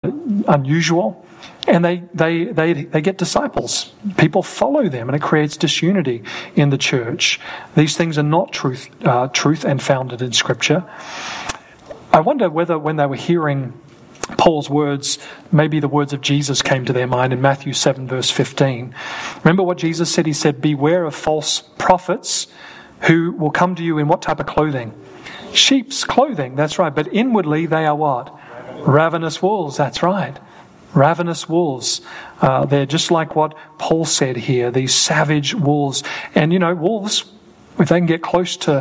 unusual. And they get disciples. People follow them, and it creates disunity in the church. These things are not truth and founded in Scripture. I wonder whether when they were hearing Paul's words, maybe the words of Jesus came to their mind in Matthew 7 verse 15. Remember what Jesus said? He said, "Beware of false prophets who will come to you in what type of clothing? Sheep's clothing, that's right. But inwardly they are what? Ravenous wolves, that's right. Ravenous wolves. They're just like what Paul said here, these savage wolves. And wolves, if they can get close to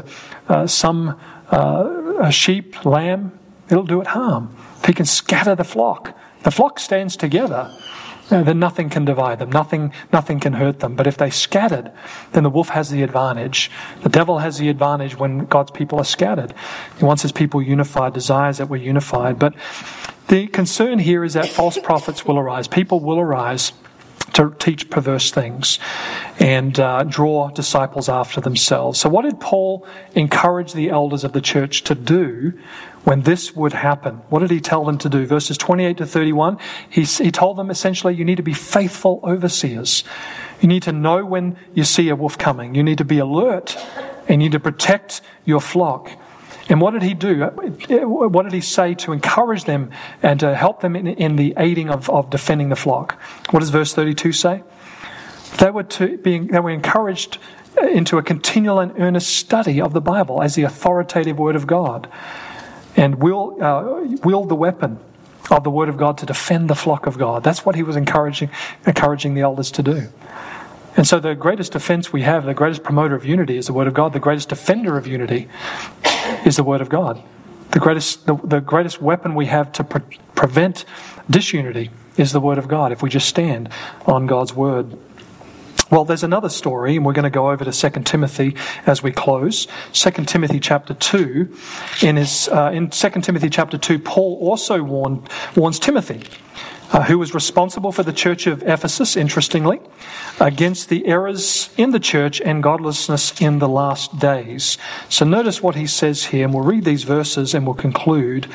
a sheep, lamb, it'll do it harm. If he can scatter the flock stands together, then nothing can divide them. Nothing can hurt them. But if they scattered, then the wolf has the advantage. The devil has the advantage when God's people are scattered. He wants his people unified, desires that we're unified. But the concern here is that false prophets will arise. People will arise to teach perverse things and draw disciples after themselves. So what did Paul encourage the elders of the church to do when this would happen? What did he tell them to do? Verses 28 to 31, he told them essentially, you need to be faithful overseers. You need to know when you see a wolf coming. You need to be alert and you need to protect your flock. And what did he do? What did he say to encourage them and to help them in the aiding of defending the flock? What does verse 32 say? They were encouraged into a continual and earnest study of the Bible as the authoritative Word of God, and wield the weapon of the Word of God to defend the flock of God. That's what he was encouraging the elders to do. And so the greatest defense we have, the greatest promoter of unity is the Word of God. The greatest defender of unity is the Word of God. The greatest weapon we have to prevent disunity is the Word of God, if we just stand on God's Word. Well, there's another story, and we're going to go over to 2 Timothy as we close. 2 Timothy chapter 2. In 2 Timothy chapter 2, Paul also warns Timothy, who was responsible for the church of Ephesus, interestingly, against the errors in the church and godlessness in the last days. So notice what he says here, and we'll read these verses and we'll conclude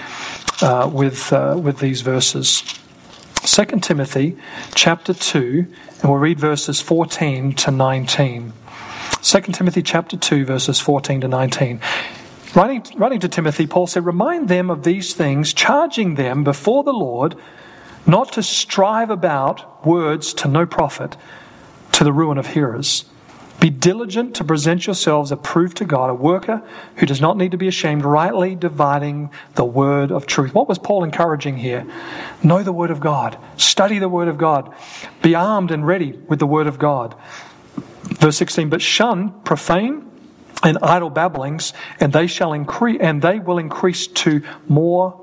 with these verses. 2 Timothy chapter 2, and we'll read verses 14 to 19. 2 Timothy chapter 2, verses 14 to 19. Writing to Timothy, Paul said, "Remind them of these things, charging them before the Lord not to strive about words to no profit, to the ruin of hearers. Be diligent to present yourselves approved to God, a worker who does not need to be ashamed, rightly dividing the word of truth." What was Paul encouraging here? Know the Word of God. Study the Word of God. Be armed and ready with the Word of God. Verse 16, "But shun profane and idle babblings, and they will increase to more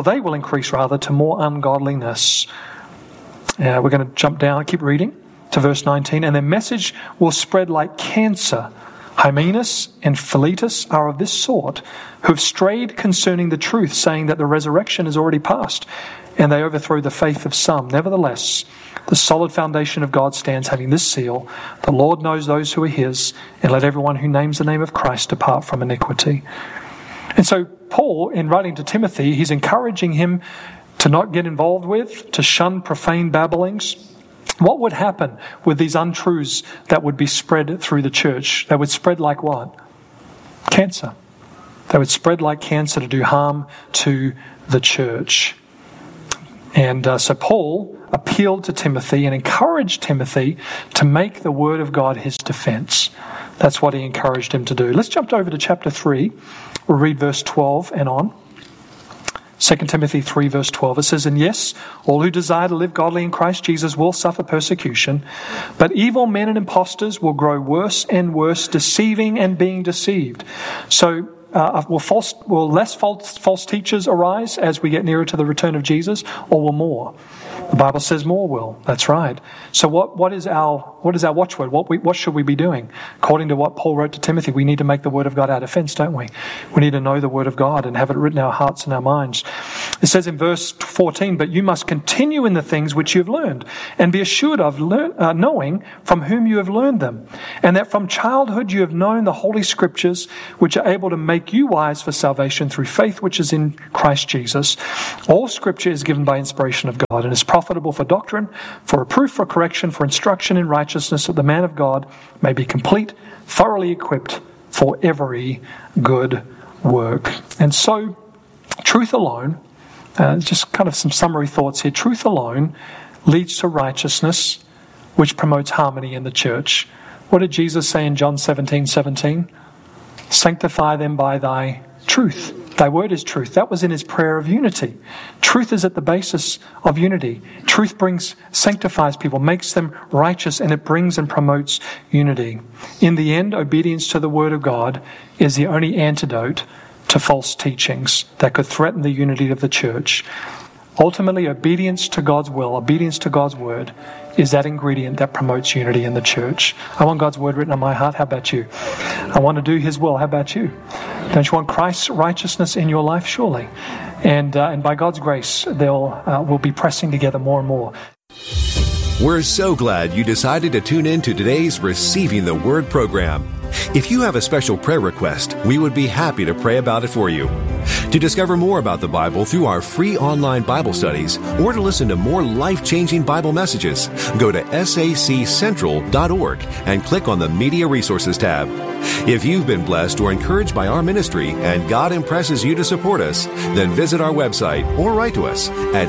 ungodliness." We're going to jump down, keep reading to verse 19. "And their message will spread like cancer. Hymenaeus and Philetus are of this sort, who have strayed concerning the truth, saying that the resurrection is already past, and they overthrow the faith of some. Nevertheless, the solid foundation of God stands, having this seal: the Lord knows those who are his, and let everyone who names the name of Christ depart from iniquity." And so Paul, in writing to Timothy, he's encouraging him to not get involved with, to shun profane babblings. What would happen with these untruths that would be spread through the church? They would spread like what? Cancer. They would spread like cancer to do harm to the church. And so Paul appealed to Timothy and encouraged Timothy to make the Word of God his defense. That's what he encouraged him to do. Let's jump over to chapter 3. We'll read verse 12 and on. 2 Timothy 3 verse 12, it says, "And yes, all who desire to live godly in Christ Jesus will suffer persecution, but evil men and impostors will grow worse and worse, deceiving and being deceived." So will less false teachers arise as we get nearer to the return of Jesus, or will more? The Bible says more will. That's right. So what is our watchword? What should we be doing? According to what Paul wrote to Timothy, we need to make the Word of God our defense, don't we? We need to know the Word of God and have it written in our hearts and our minds. It says in verse 14, but you must continue in the things which you have learned, and be assured of knowing from whom you have learned them, and that from childhood you have known the Holy Scriptures, which are able to make you wise for salvation through faith which is in Christ Jesus. All Scripture is given by inspiration of God, and is profitable for doctrine, for reproof, for correction, for instruction in righteousness, that the man of God may be complete, thoroughly equipped for every good work. And so, truth alone, just kind of some summary thoughts here. Truth alone leads to righteousness, which promotes harmony in the church. What did Jesus say in John 17:17? Sanctify them by thy truth. Thy word is truth. That was in his prayer of unity. Truth is at the basis of unity. Truth sanctifies people, makes them righteous, and it brings and promotes unity. In the end, obedience to the word of God is the only antidote to false teachings that could threaten the unity of the church. Ultimately, obedience to God's will, obedience to God's word, is that ingredient that promotes unity in the church. I want God's word written on my heart. How about you? I want to do his will. How about you? Don't you want Christ's righteousness in your life? Surely. And by God's grace, we'll be pressing together more and more. We're so glad you decided to tune in to today's Receiving the Word program. If you have a special prayer request, we would be happy to pray about it for you. To discover more about the Bible through our free online Bible studies, or to listen to more life-changing Bible messages, go to saccentral.org and click on the Media Resources tab. If you've been blessed or encouraged by our ministry and God impresses you to support us, then visit our website or write to us at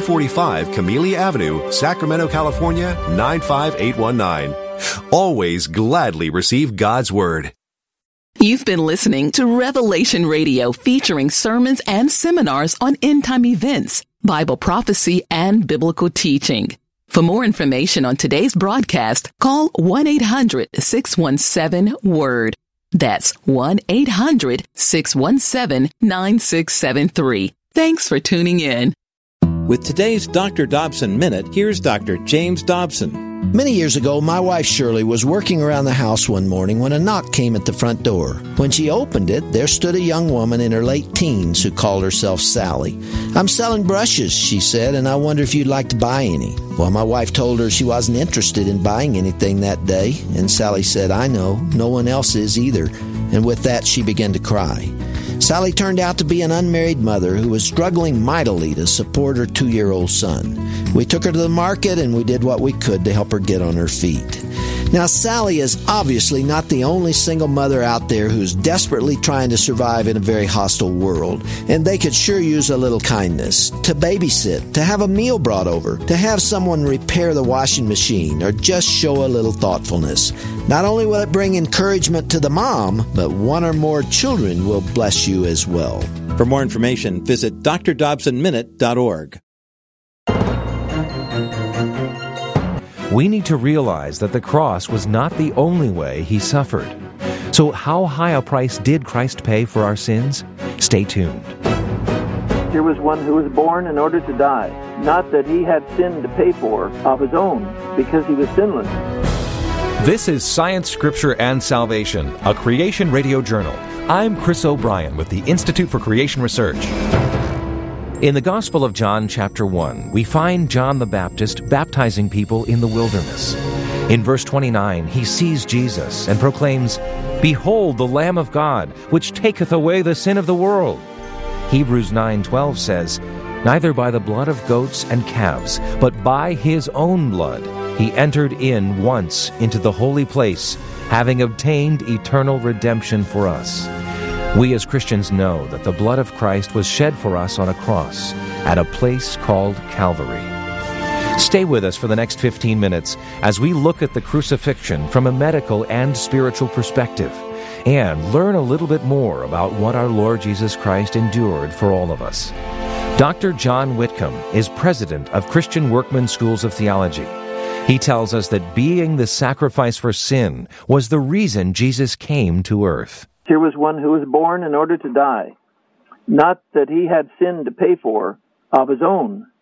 6045 Camellia Avenue, Sacramento, California, 95819. Always gladly receive God's Word. You've been listening to Revelation Radio, featuring sermons and seminars on end-time events, Bible prophecy, and biblical teaching. For more information on today's broadcast, call 1-800-617-WORD. That's 1-800-617-9673. Thanks for tuning in. With today's Dr. Dobson Minute, here's Dr. James Dobson. Many years ago, my wife Shirley was working around the house one morning when a knock came at the front door. When she opened it, there stood a young woman in her late teens who called herself Sally. "I'm selling brushes," she said, "and I wonder if you'd like to buy any." Well, my wife told her she wasn't interested in buying anything that day, and Sally said, "I know, no one else is either." And with that, she began to cry. Sally turned out to be an unmarried mother who was struggling mightily to support her 2-year-old son. We took her to the market and we did what we could to help her get on her feet. Now, Sally is obviously not the only single mother out there who's desperately trying to survive in a very hostile world, and they could sure use a little kindness, to babysit, to have a meal brought over, to have someone repair the washing machine, or just show a little thoughtfulness. Not only will it bring encouragement to the mom, but one or more children will bless you as well. For more information, visit drdobsonminute.org. We need to realize that the cross was not the only way he suffered. So how high a price did Christ pay for our sins? Stay tuned. Here was one who was born in order to die, not that he had sin to pay for of his own, because he was sinless. This is Science, Scripture, and Salvation, a Creation Radio Journal. I'm Chris O'Brien with the Institute for Creation Research. In the Gospel of John, chapter 1, we find John the Baptist baptizing people in the wilderness. In verse 29, he sees Jesus and proclaims, "Behold the Lamb of God, which taketh away the sin of the world." Hebrews 9:12 says, "Neither by the blood of goats and calves, but by his own blood, he entered in once into the holy place, having obtained eternal redemption for us." We as Christians know that the blood of Christ was shed for us on a cross at a place called Calvary. Stay with us for the next 15 minutes as we look at the crucifixion from a medical and spiritual perspective and learn a little bit more about what our Lord Jesus Christ endured for all of us. Dr. John Whitcomb is president of Christian Workman Schools of Theology. He tells us that being the sacrifice for sin was the reason Jesus came to earth. Here was one who was born in order to die, not that he had sin to pay for of his own,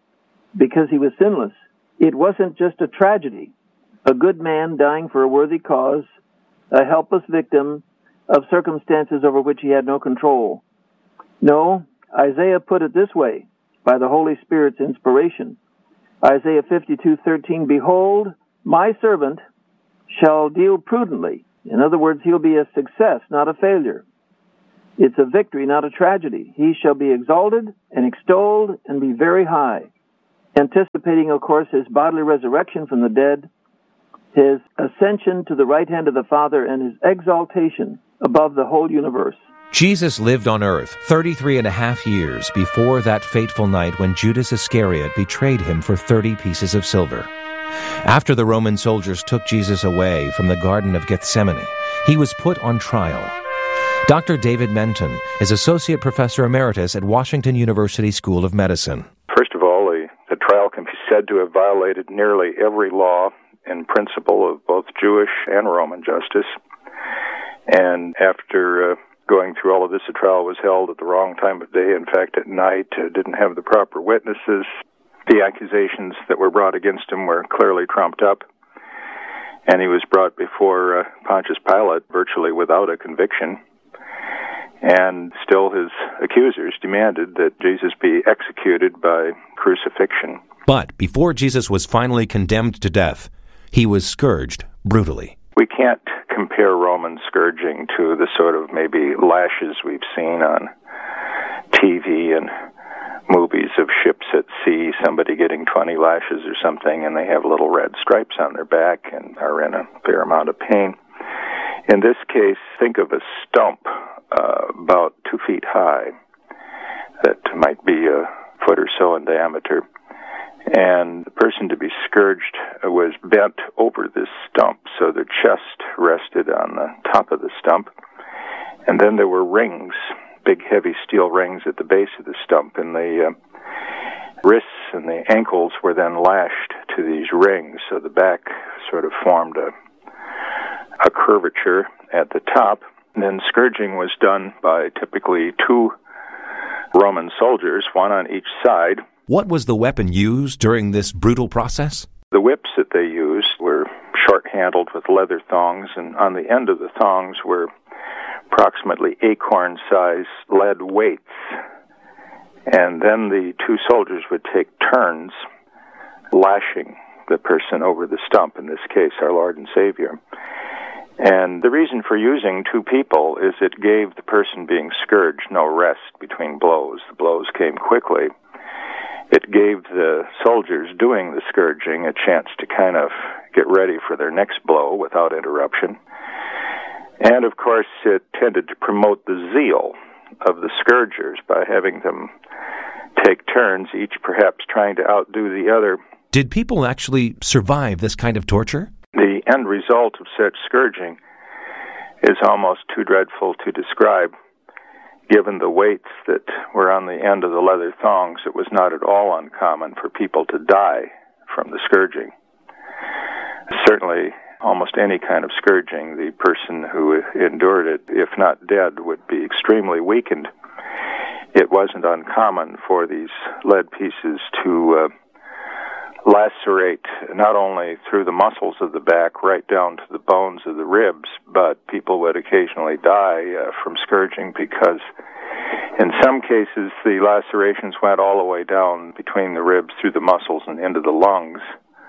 because he was sinless. It wasn't just a tragedy, a good man dying for a worthy cause, a helpless victim of circumstances over which he had no control. No, Isaiah put it this way, by the Holy Spirit's inspiration. Isaiah 52:13, "Behold, my servant shall deal prudently." In other words, he'll be a success, not a failure. It's a victory, not a tragedy. He shall be exalted and extolled and be very high. Anticipating, of course, his bodily resurrection from the dead, his ascension to the right hand of the Father, and his exaltation above the whole universe. Jesus lived on earth 33 and a half years before that fateful night when Judas Iscariot betrayed him for 30 pieces of silver. After the Roman soldiers took Jesus away from the Garden of Gethsemane, he was put on trial. Dr. David Menton is Associate Professor Emeritus at Washington University School of Medicine. First of all, the trial can be said to have violated nearly every law and principle of both Jewish and Roman justice. And after going through all of this, the trial was held at the wrong time of day. In fact, at night, didn't have the proper witnesses. The accusations that were brought against him were clearly trumped up. And he was brought before Pontius Pilate virtually without a conviction. And still his accusers demanded that Jesus be executed by crucifixion. But before Jesus was finally condemned to death, he was scourged brutally. We can't compare Roman scourging to the sort of maybe lashes we've seen on TV and movies of ships at sea, somebody getting 20 lashes or something, and they have little red stripes on their back and are in a fair amount of pain. In this case, think of a stump about 2 feet high that might be a foot or so in diameter. And the person to be scourged was bent over this stump, so their chest rested on the top of the stump. And then there were rings, big heavy steel rings at the base of the stump, and the wrists and the ankles were then lashed to these rings, so the back sort of formed a curvature at the top. And then scourging was done by typically 2 Roman soldiers, one on each side. What was the weapon used during this brutal process? The whips that they used were short-handled with leather thongs, and on the end of the thongs were approximately acorn-sized lead weights. And then the 2 soldiers would take turns lashing the person over the stump, in this case, our Lord and Savior. And the reason for using 2 people is it gave the person being scourged no rest between blows. The blows came quickly. It gave the soldiers doing the scourging a chance to kind of get ready for their next blow without interruption. And, of course, it tended to promote the zeal of the scourgers by having them take turns, each perhaps trying to outdo the other. Did people actually survive this kind of torture? The end result of such scourging is almost too dreadful to describe. Given the weights that were on the end of the leather thongs, it was not at all uncommon for people to die from the scourging. Certainly, almost any kind of scourging, the person who endured it, if not dead, would be extremely weakened. It wasn't uncommon for these lead pieces to lacerate not only through the muscles of the back right down to the bones of the ribs, but people would occasionally die from scourging because in some cases the lacerations went all the way down between the ribs through the muscles and into the lungs.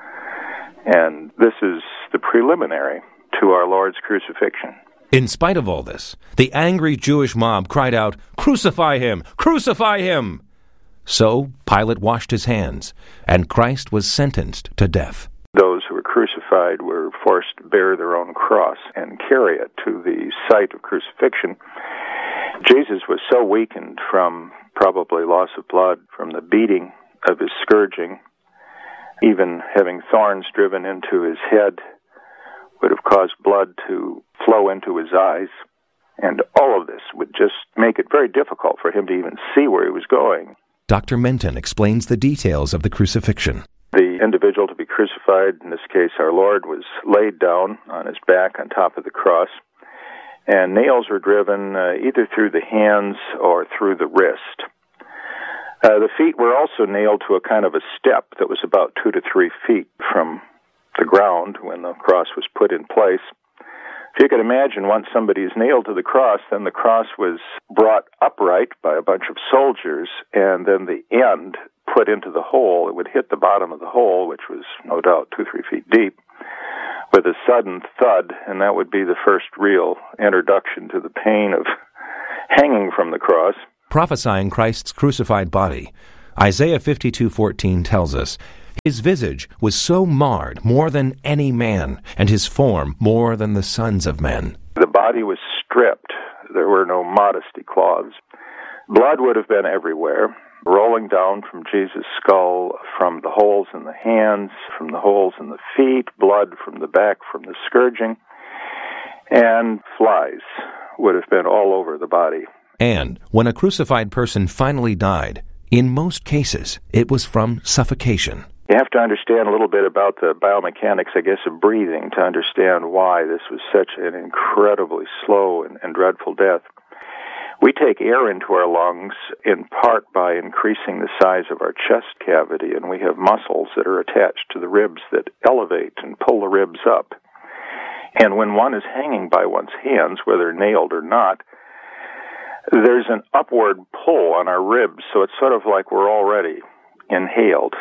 And this is the preliminary to our Lord's crucifixion. In spite of all this, the angry Jewish mob cried out, "Crucify him! Crucify him!" So Pilate washed his hands, and Christ was sentenced to death. Those who were crucified were forced to bear their own cross and carry it to the site of crucifixion. Jesus was so weakened from probably loss of blood from the beating of his scourging, even having thorns driven into his head would have caused blood to flow into his eyes. And all of this would just make it very difficult for him to even see where he was going. Dr. Menton explains the details of the crucifixion. The individual to be crucified, in this case our Lord, was laid down on his back on top of the cross, and nails were driven either through the hands or through the wrist. The feet were also nailed to a kind of a step that was about 2 to 3 feet from the ground when the cross was put in place. If you could imagine, once somebody is nailed to the cross, then the cross was brought upright by a bunch of soldiers, and then the end put into the hole. It would hit the bottom of the hole, which was no doubt 2-3 feet deep, with a sudden thud, and that would be the first real introduction to the pain of hanging from the cross. Prophesying Christ's crucified body, Isaiah 52:14 tells us, "His visage was so marred more than any man, and his form more than the sons of men." The body was stripped. There were no modesty cloths. Blood would have been everywhere, rolling down from Jesus' skull, from the holes in the hands, from the holes in the feet, blood from the back from the scourging, and flies would have been all over the body. And when a crucified person finally died, in most cases, it was from suffocation. You have to understand a little bit about the biomechanics, I guess, of breathing to understand why this was such an incredibly slow and dreadful death. We take air into our lungs in part by increasing the size of our chest cavity, and we have muscles that are attached to the ribs that elevate and pull the ribs up. And when one is hanging by one's hands, whether nailed or not, there's an upward pull on our ribs, so it's sort of like we're already inhaled.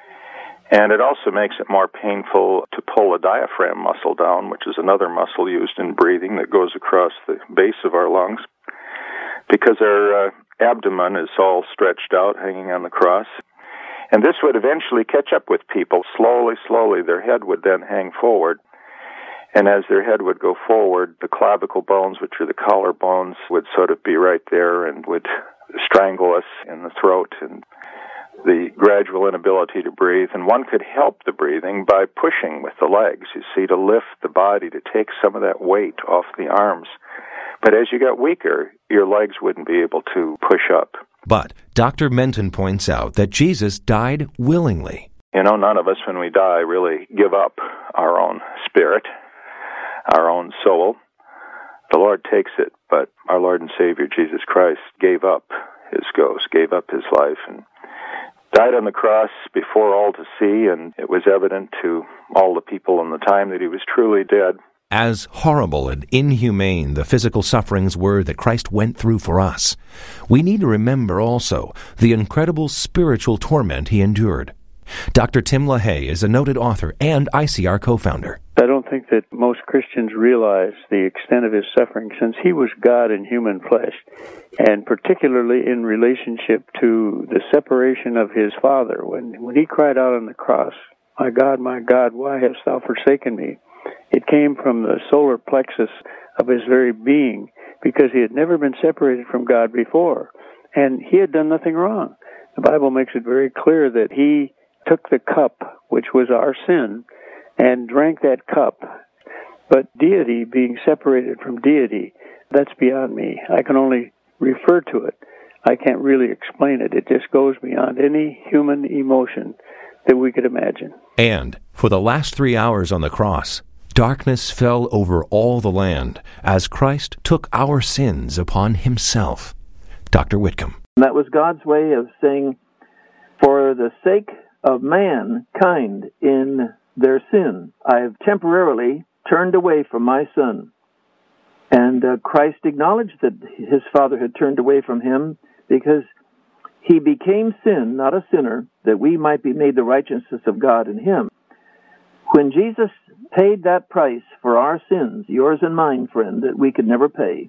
And it also makes it more painful to pull the diaphragm muscle down, which is another muscle used in breathing that goes across the base of our lungs, because our abdomen is all stretched out, hanging on the cross. And this would eventually catch up with people. Slowly, their head would then hang forward. And as their head would go forward, the clavicle bones, which are the collar bones, would sort of be right there and would strangle us in the throat, and the gradual inability to breathe. And one could help the breathing by pushing with the legs, you see, to lift the body, to take some of that weight off the arms. But as you got weaker, your legs wouldn't be able to push up. But Dr. Menton points out that Jesus died willingly. You know, none of us, when we die, really give up our own spirit, our own soul. The Lord takes it, but our Lord and Savior Jesus Christ gave up his ghost, gave up his life, and died on the cross before all to see, and it was evident to all the people in the time that he was truly dead. As horrible and inhumane the physical sufferings were that Christ went through for us, we need to remember also the incredible spiritual torment he endured. Dr. Tim LaHaye is a noted author and ICR co-founder. I don't think that most Christians realize the extent of his suffering, since he was God in human flesh, and particularly in relationship to the separation of his Father. When he cried out on the cross, my God, why hast thou forsaken me?" It came from the solar plexus of his very being, because he had never been separated from God before, and he had done nothing wrong. The Bible makes it very clear that he took the cup, which was our sin, and drank that cup. But deity, being separated from deity, that's beyond me. I can only refer to it. I can't really explain it. It just goes beyond any human emotion that we could imagine. And for the last 3 hours on the cross, darkness fell over all the land as Christ took our sins upon himself. Dr. Whitcomb. That was God's way of saying, for the sake of mankind in their sin, I have temporarily turned away from my son. And Christ acknowledged that his Father had turned away from him because he became sin, not a sinner, that we might be made the righteousness of God in him. When Jesus paid that price for our sins, yours and mine, friend, that we could never pay,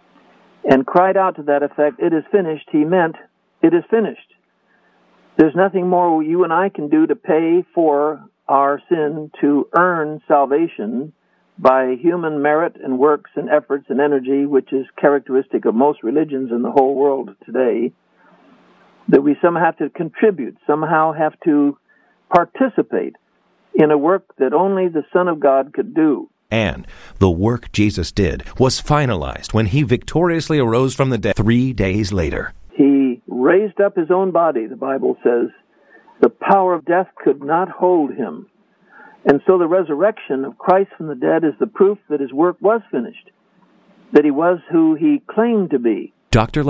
and cried out to that effect, "It is finished," he meant, it is finished. There's nothing more you and I can do to pay for our sin, to earn salvation by human merit and works and efforts and energy, which is characteristic of most religions in the whole world today, that we somehow have to contribute, somehow have to participate in a work that only the Son of God could do. And the work Jesus did was finalized when he victoriously arose from the dead 3 days later. He raised up his own body, the Bible says. The power of death could not hold him. And so the resurrection of Christ from the dead is the proof that his work was finished, that he was who he claimed to be. Dr. LaHaye.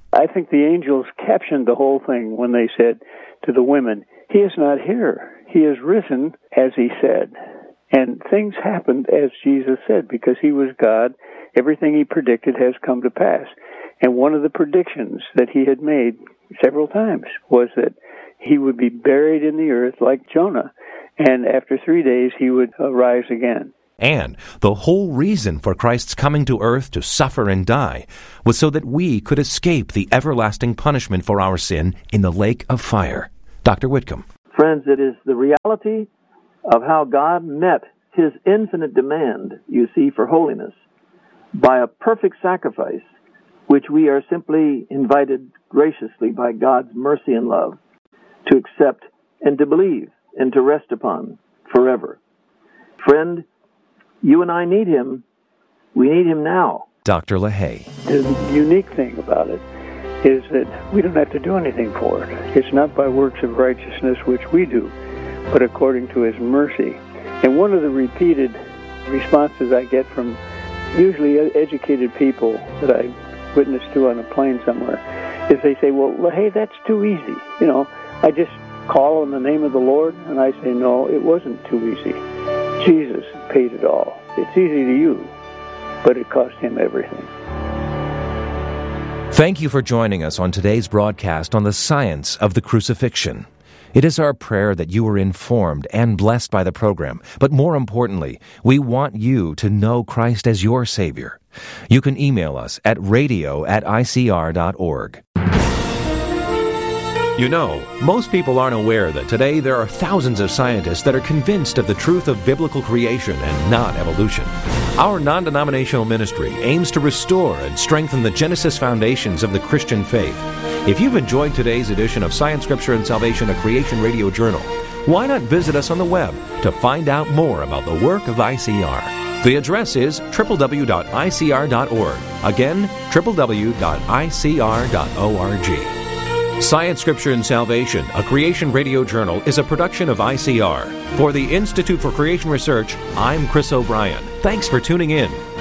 I think the angels captioned the whole thing when they said to the women, "He is not here. He is risen as he said." And things happened as Jesus said, because he was God. Everything he predicted has come to pass. And one of the predictions that he had made several times was that he would be buried in the earth like Jonah, and after 3 days he would rise again. And the whole reason for Christ's coming to earth to suffer and die was so that we could escape the everlasting punishment for our sin in the lake of fire. Dr. Whitcomb. Friends, it is the reality of how God met his infinite demand, you see, for holiness by a perfect sacrifice, which we are simply invited graciously by God's mercy and love to accept and to believe and to rest upon forever. Friend, you and I need him. We need him now. Dr. LaHaye. The unique thing about it is that we don't have to do anything for it. It's not by works of righteousness which we do, but according to his mercy. And one of the repeated responses I get from usually educated people that I witness to on a plane somewhere is they say, "Well, LaHaye, that's too easy. I just call on the name of the Lord." And I say, no, it wasn't too easy. Jesus paid it all. It's easy to you, but it cost him everything. Thank you for joining us on today's broadcast on the science of the crucifixion. It is our prayer that you are informed and blessed by the program, but more importantly, we want you to know Christ as your Savior. You can email us at radio@icr.org. You know, most people aren't aware that today there are thousands of scientists that are convinced of the truth of biblical creation and not evolution. Our non-denominational ministry aims to restore and strengthen the Genesis foundations of the Christian faith. If you've enjoyed today's edition of Science, Scripture, and Salvation, a Creation Radio Journal, why not visit us on the web to find out more about the work of ICR? The address is www.icr.org. Again, www.icr.org. Science, Scripture, and Salvation, a Creation Radio Journal, is a production of ICR. For the Institute for Creation Research, I'm Chris O'Brien. Thanks for tuning in.